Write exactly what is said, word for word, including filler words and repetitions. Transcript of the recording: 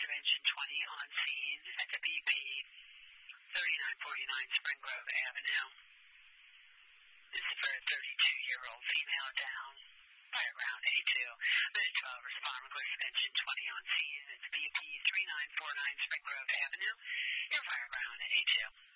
intervention twenty on scene at the B P thirty-nine forty-nine Spring Grove Avenue. This is for a thirty-two-year-old female down by around A two. Minute twelve, respond request extension twenty on scene at the B P thirty-nine forty-nine Spring Grove Avenue. Your fire ground A two.